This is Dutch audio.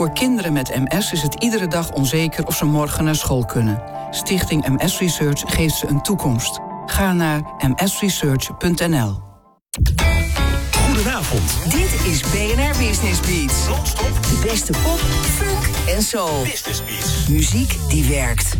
Voor kinderen met MS is het iedere dag onzeker of ze morgen naar school kunnen. Stichting MS Research geeft ze een toekomst. Ga naar msresearch.nl. Goedenavond. Dit is BNR Business Beats. Non-stop De beste pop, funk en soul. Business Beats. Muziek die werkt.